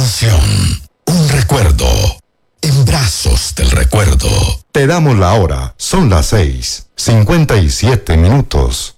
emoción, un recuerdo, en brazos del recuerdo. Te damos la hora, son las 6:57.